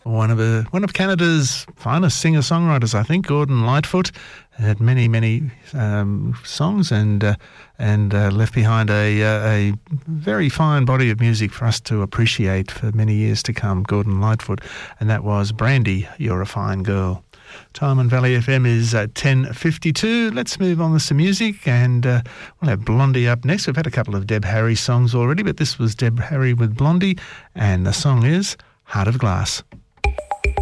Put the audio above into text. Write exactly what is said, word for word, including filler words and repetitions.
One of a, one of Canada's finest singer-songwriters, I think, Gordon Lightfoot, had many, many um, songs and uh, and uh, left behind a, uh, a very fine body of music for us to appreciate for many years to come, Gordon Lightfoot, and that was Brandy, You're a Fine Girl. Time on Valley F M is uh, ten fifty-two. Let's move on with some music, and uh, we'll have Blondie up next. We've had a couple of Deb Harry songs already, but this was Deb Harry with Blondie, and the song is Heart of Glass.